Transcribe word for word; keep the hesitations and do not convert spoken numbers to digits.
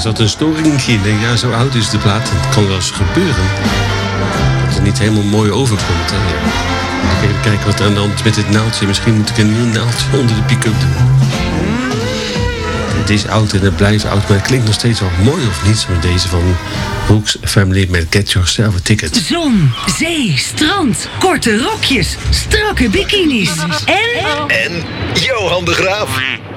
zat een storing in. En ja, zo oud is de plaat. Het kan wel eens gebeuren. Dat het niet helemaal mooi overkomt. Hè? Ja. Even kijken wat er aan de hand is met dit naaldje. Misschien moet ik een nieuw naaldje onder de pick-up doen. Het is oud en het blijft oud, maar het klinkt nog steeds wel mooi of niet? Met deze van Brooks Family met Get Yourself a Ticket. Zon, zee, strand, korte rokjes, strakke bikinis en... En Johan de Graaf.